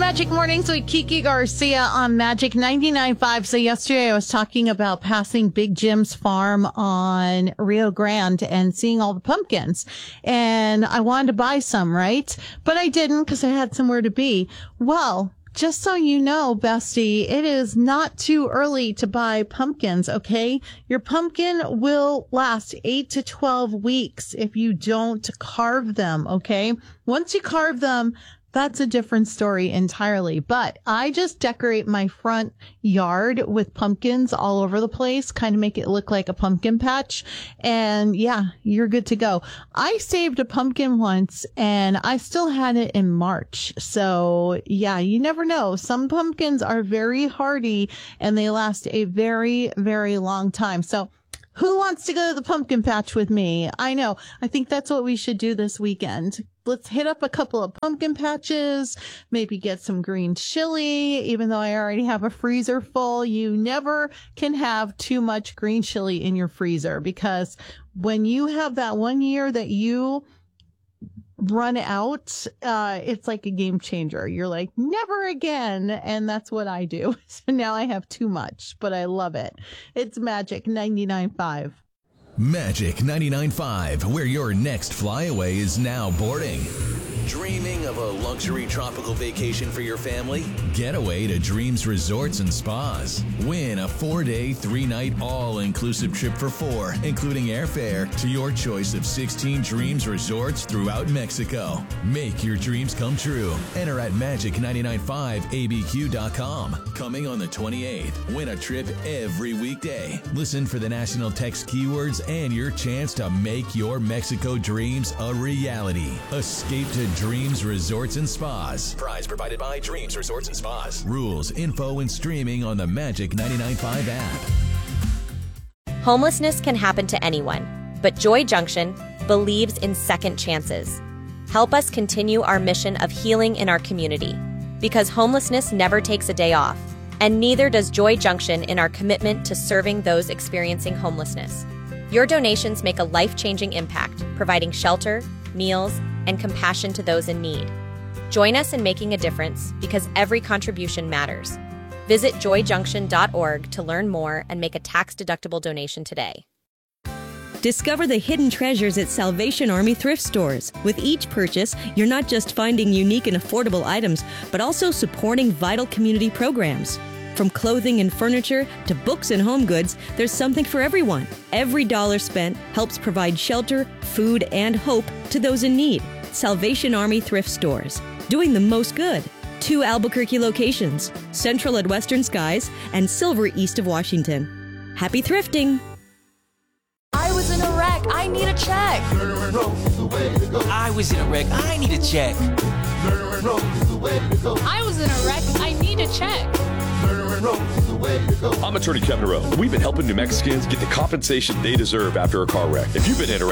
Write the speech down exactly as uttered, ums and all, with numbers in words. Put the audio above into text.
Magic Mornings with Kiki Garcia on Magic ninety-nine point five. So yesterday I was talking about passing Big Jim's farm on Rio Grande and seeing all the pumpkins. And I wanted to buy some, right? But I didn't because I had somewhere to be. Well, just so you know, bestie, it is not too early to buy pumpkins, okay? Your pumpkin will last eight to twelve weeks if you don't carve them, okay? Once you carve them, that's a different story entirely. But I just decorate my front yard with pumpkins all over the place, kind of make it look like a pumpkin patch. And yeah, you're good to go. I saved a pumpkin once and I still had it in March. So yeah, you never know. Some pumpkins are very hardy and they last a very, very long time. So who wants to go to the pumpkin patch with me? I know. I think that's what we should do this weekend. Let's hit up a couple of pumpkin patches, maybe get some green chili, even though I already have a freezer full. You never can have too much green chili in your freezer because when you have that one year that you run out, uh, it's like a game changer. You're like, never again. And that's what I do. So now I have too much, but I love it. It's Magic ninety-nine point five. Magic ninety-nine point five, where your next flyaway is now boarding. Dreaming of a luxury tropical vacation for your family? Get away to Dreams Resorts and Spas. Win a four-day, three-night, all-inclusive trip for four, including airfare to your choice of sixteen Dreams Resorts throughout Mexico. Make your dreams come true. Enter at magic nine nine five A B Q dot com. Coming on the twenty-eighth. Win a trip every weekday. Listen for the national text keywords and your chance to make your Mexico dreams a reality. Escape to Dreams Resorts and Spas. Prize provided by Dreams Resorts and Spas. Rules, info, and streaming on the Magic ninety-nine point five app. Homelessness can happen to anyone, but Joy Junction believes in second chances. Help us continue our mission of healing in our community, because homelessness never takes a day off, and neither does Joy Junction in our commitment to serving those experiencing homelessness. Your donations make a life-changing impact, providing shelter, meals, and compassion to those in need. Join us in making a difference because every contribution matters. Visit joy junction dot org to learn more and make a tax-deductible donation today. Discover the hidden treasures at Salvation Army thrift stores. With each purchase, you're not just finding unique and affordable items, but also supporting vital community programs. From clothing and furniture to books and home goods, there's something for everyone. Every dollar spent helps provide shelter, food, and hope to those in need. Salvation Army thrift stores, doing the most good. Two Albuquerque locations, Central at Western Skies and Silver east of Washington. Happy thrifting! I was in a wreck. I need a check. I was in a wreck. I need a check. I was in a wreck. I need a check. I'm attorney Kevin Rowe. We've been helping New Mexicans get the compensation they deserve after a car wreck. If you've been in a wreck,